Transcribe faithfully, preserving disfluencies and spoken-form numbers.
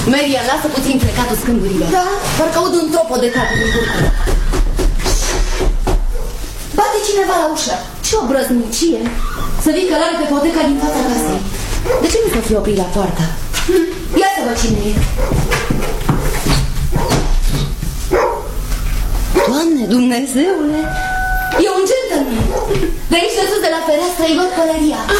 Maria, lasă puțin plecatul scândurilor. Da? Parcă aud un tropo de capul din curcură. Bate cineva la ușă. Ce obrăznicie! Să vii călare pe poteca din fața casei. De ce nu s-o fi oprit la poartă? Hm. Ia să văd cine e. Doamne, Dumnezeule! E un gentleman. De aici de sus de la fereastră îi văd pălăria.